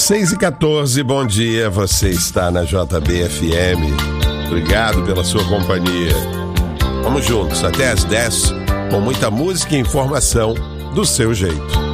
6h14, bom dia, você está na JBFM. Obrigado pela sua companhia. Vamos juntos até às 10 com muita música e informação do seu jeito.